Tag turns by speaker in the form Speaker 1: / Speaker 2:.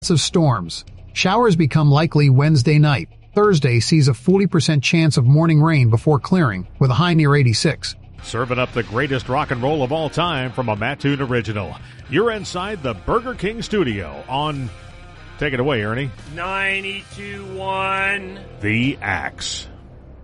Speaker 1: of storms. Showers become likely Wednesday night. Thursday sees a 40% chance of morning rain before clearing, with a high near 86.
Speaker 2: Serving up the greatest rock and roll of all time from a Mattoon original. You're inside the Burger King studio on... Take it away, Ernie.
Speaker 3: 92.1
Speaker 2: The Axe.